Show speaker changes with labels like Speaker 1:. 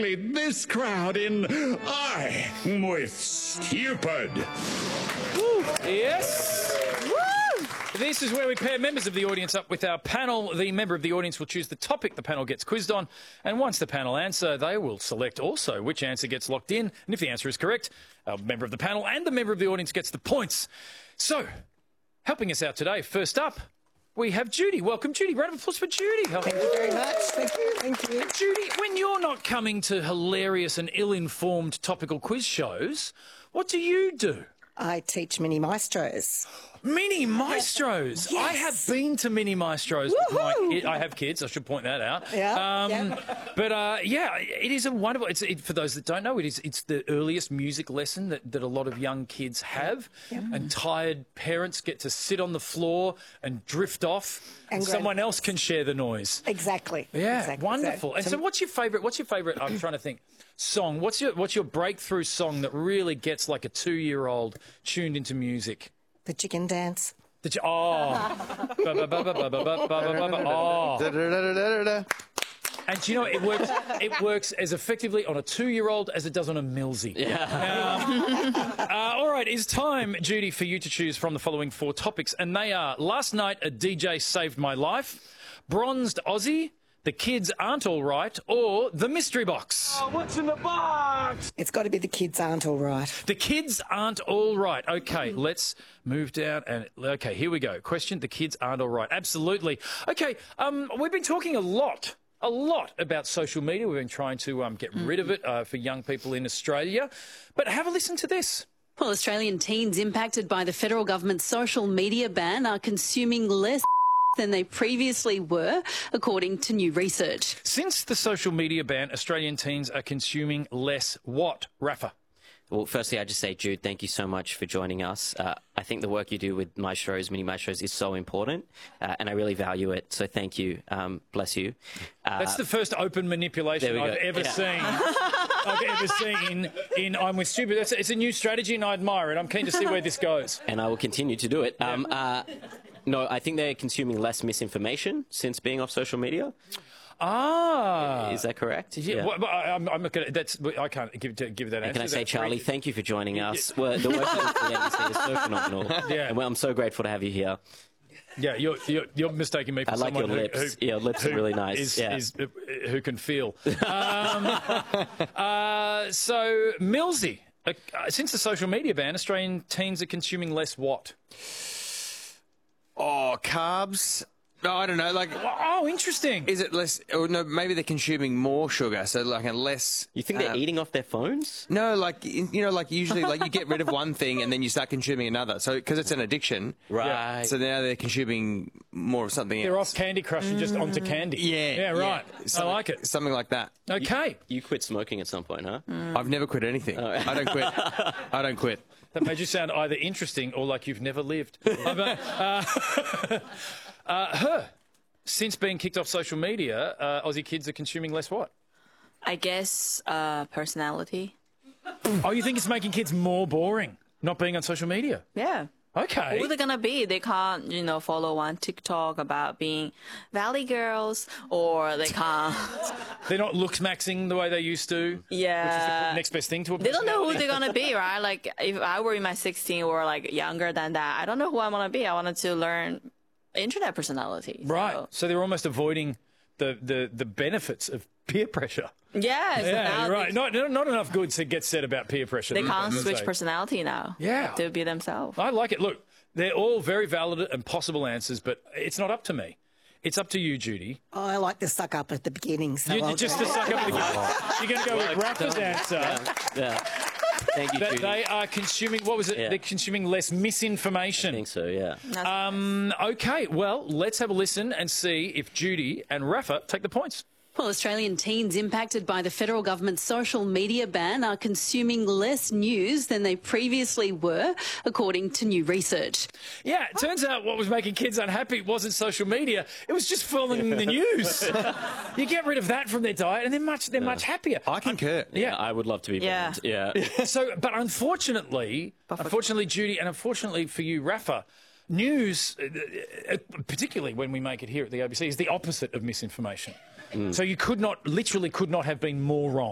Speaker 1: This crowd in I'm with Stupid.
Speaker 2: Woo. Yes. Woo. This is where we pair members of the audience up with our panel. The member of the audience will choose the topic the panel gets quizzed on, and once the panel answer, they will select also which answer gets locked in, and if the answer is correct, our member of the panel and the member of the audience gets the points. So, helping us out today, first up, we have Judy. Welcome, Judy. Round of applause for Judy.
Speaker 3: Thank you very much. Thank you. Thank you.
Speaker 2: Judy, when you're not coming to hilarious and ill-informed topical quiz shows, what do you do?
Speaker 3: I teach mini maestros.
Speaker 2: Mini maestros.
Speaker 3: Yes.
Speaker 2: I have been to mini maestros with my kids. I have kids. I should point that out.
Speaker 3: Yeah.
Speaker 2: But yeah, it is a wonderful. For those that don't know, it's the earliest music lesson that a lot of young kids have, and tired parents get to sit on the floor and drift off, and someone else can share the noise.
Speaker 3: Exactly.
Speaker 2: Yeah,
Speaker 3: exactly.
Speaker 2: wonderful. And so, what's your favourite? I'm trying to think. Song. What's your breakthrough song that really gets like a 2-year-old tuned into music?
Speaker 3: The chicken dance.
Speaker 2: And do you know, it works as effectively on a 2-year-old as it does on a Millsy. Yeah. All right, it's time, Judy, for you to choose from the following 4 topics. And they are: last night a DJ saved my life, bronzed Aussie, the kids aren't all right, or the mystery box.
Speaker 4: Oh, what's in the box?
Speaker 3: It's got to be the kids aren't all right.
Speaker 2: The kids aren't all right. Okay, let's move down and okay, here we go. Question: the kids aren't all right. Absolutely. Okay, we've been talking a lot about social media. We've been trying to get rid of it for young people in Australia. But have a listen to this.
Speaker 5: Well, Australian teens impacted by the federal government's social media ban are consuming less than they previously were, according to new research.
Speaker 2: Since the social media ban, Australian teens are consuming less what, Rafa?
Speaker 6: Well, firstly, I just say, Jude, thank you so much for joining us. I think the work you do with Maestros, Mini Maestros, is so important, and I really value it. So thank you. Bless you.
Speaker 2: That's the first open manipulation I've ever seen in I'm with Stupid. It's a new strategy, and I admire it. I'm keen to see where this goes.
Speaker 6: And I will continue to do it. No, I think they're consuming less misinformation since being off social media. Is that correct?
Speaker 2: Yeah. Well, I'm not gonna. I can't give that answer.
Speaker 6: And can I say, Charlie, thank you for joining us. Well, the work that you say is so phenomenal. Yeah. And I'm so grateful to have you here.
Speaker 2: Yeah, you're mistaking me for someone
Speaker 6: your lips. Your lips are really nice.
Speaker 2: Who can feel. So, Millsy, since the social media ban, Australian teens are consuming less what?
Speaker 7: Oh, carbs. No, I don't know. Like,
Speaker 2: oh, interesting.
Speaker 7: Is it less? Or no, maybe they're consuming more sugar, so like a less.
Speaker 6: You think they're eating off their phones?
Speaker 7: No, like like usually, like you get rid of one thing and then you start consuming another. So because it's an addiction,
Speaker 6: right?
Speaker 7: Yeah, so now they're consuming more of something.
Speaker 2: They're off Candy Crush and just onto candy.
Speaker 7: Yeah,
Speaker 2: right. I like it.
Speaker 7: Something like that.
Speaker 2: Okay.
Speaker 6: You quit smoking at some point, huh?
Speaker 7: I've never quit anything. I don't quit. I don't quit.
Speaker 2: That made you sound either interesting or like you've never lived. Since being kicked off social media, Aussie kids are consuming less what?
Speaker 8: I guess personality.
Speaker 2: Oh, you think it's making kids more boring, not being on social media?
Speaker 8: Yeah.
Speaker 2: Okay.
Speaker 8: Who are they gonna be? They can't, follow on TikTok about being Valley girls, or they can't.
Speaker 2: They're not looks maxing the way they used to.
Speaker 8: Yeah.
Speaker 2: Which is the next best thing to a
Speaker 8: They don't know who they're gonna be, right? Like if I were in my 16 or like younger than that, I don't know who I wanna be. I wanted to learn internet personality.
Speaker 2: Right. So they're almost avoiding the benefits of peer pressure.
Speaker 8: Yes.
Speaker 2: Yeah, you're right. Not enough good to get said about peer pressure.
Speaker 8: They can't switch personality now.
Speaker 2: Yeah.
Speaker 8: To be themselves.
Speaker 2: I like it. Look, they're all very valid and possible answers, but it's not up to me. It's up to you, Judy.
Speaker 3: Oh, I like to suck up at the beginning. So
Speaker 2: You're just to suck up at the beginning. You're going to go with Rafa's answer.
Speaker 6: Yeah. Thank you, Judy.
Speaker 2: They are consuming, what was it? Yeah. They're consuming less misinformation.
Speaker 6: I think so, yeah.
Speaker 2: Okay, well, let's have a listen and see if Judy and Rafa take the points.
Speaker 5: Well, Australian teens impacted by the federal government's social media ban are consuming less news than they previously were, according to new research.
Speaker 2: Yeah, it turns out what was making kids unhappy wasn't social media, it was just following the news. You get rid of that from their diet and they're much happier.
Speaker 7: I concur.
Speaker 2: Yeah.
Speaker 6: I would love to be banned. Yeah.
Speaker 2: So, but unfortunately, Judy, and unfortunately for you, Rafa, news, particularly when we make it here at the ABC, is the opposite of misinformation. So you literally could not have been more wrong.